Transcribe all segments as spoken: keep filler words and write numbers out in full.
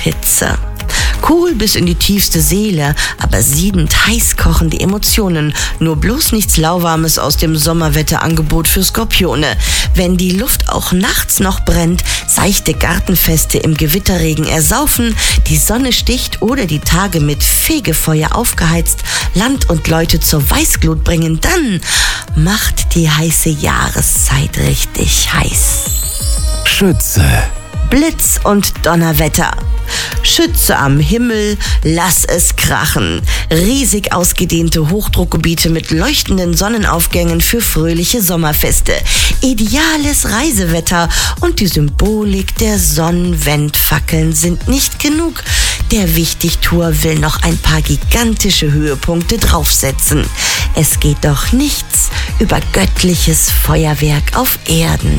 Hitze. Cool bis in die tiefste Seele, aber siedend heiß kochende Emotionen. Nur bloß nichts Lauwarmes aus dem Sommerwetterangebot für Skorpione. Wenn die Luft auch nachts noch brennt, seichte Gartenfeste im Gewitterregen ersaufen, die Sonne sticht oder die Tage mit Fegefeuer aufgeheizt Land und Leute zur Weißglut bringen, dann macht die heiße Jahreszeit richtig heiß. Schütze. Blitz- und Donnerwetter. Schütze am Himmel, lass es krachen. Riesig ausgedehnte Hochdruckgebiete mit leuchtenden Sonnenaufgängen für fröhliche Sommerfeste. Ideales Reisewetter und die Symbolik der Sonnenwendfackeln sind nicht genug. Der Wichtigtour will noch ein paar gigantische Höhepunkte draufsetzen. Es geht doch nichts über göttliches Feuerwerk auf Erden.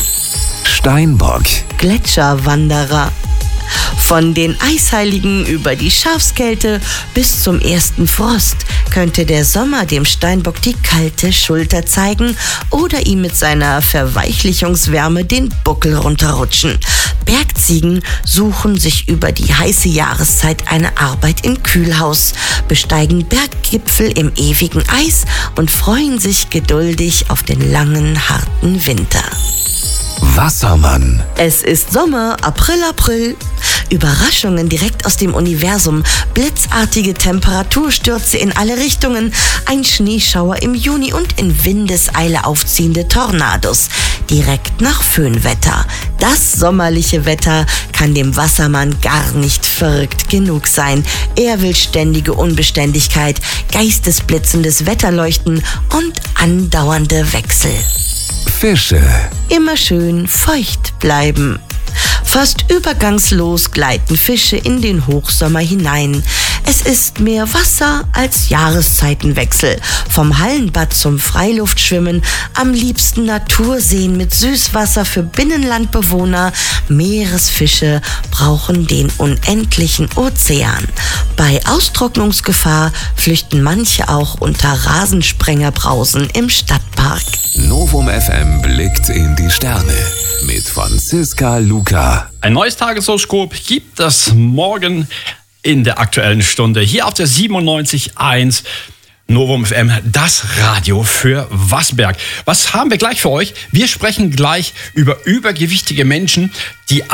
Steinbock. Gletscherwanderer. Von den Eisheiligen über die Schafskälte bis zum ersten Frost könnte der Sommer dem Steinbock die kalte Schulter zeigen oder ihm mit seiner Verweichlichungswärme den Buckel runterrutschen. Bergziegen suchen sich über die heiße Jahreszeit eine Arbeit im Kühlhaus, besteigen Berggipfel im ewigen Eis und freuen sich geduldig auf den langen, harten Winter. Wassermann. Es ist Sommer, April, April. Überraschungen direkt aus dem Universum, blitzartige Temperaturstürze in alle Richtungen, ein Schneeschauer im Juni und in Windeseile aufziehende Tornados. Direkt nach Föhnwetter. Das sommerliche Wetter kann dem Wassermann gar nicht verrückt genug sein. Er will ständige Unbeständigkeit, geistesblitzendes Wetterleuchten und andauernde Wechsel. Fische. Immer schön feucht bleiben. Fast übergangslos gleiten Fische in den Hochsommer hinein. Es ist mehr Wasser als Jahreszeitenwechsel. Vom Hallenbad zum Freiluftschwimmen, am liebsten Naturseen mit Süßwasser für Binnenlandbewohner. Meeresfische brauchen den unendlichen Ozean. Bei Austrocknungsgefahr flüchten manche auch unter Rasensprengerbrausen im Stadtpark. Novum F M blickt in die Sterne mit Franziska Luca. Ein neues Tageshoroskop gibt es morgen in der Aktuellen Stunde hier auf der siebenundneunzig Komma eins Novum F M, das Radio für Wasberg. Was haben wir gleich für euch? Wir sprechen gleich über übergewichtige Menschen, die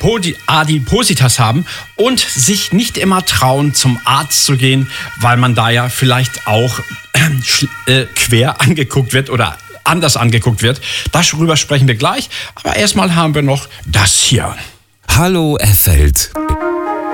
Adipositas haben und sich nicht immer trauen, zum Arzt zu gehen, weil man da ja vielleicht auch äh, quer angeguckt wird oder anders angeguckt wird. Darüber sprechen wir gleich. Aber erstmal haben wir noch das hier. Hallo Erfeld.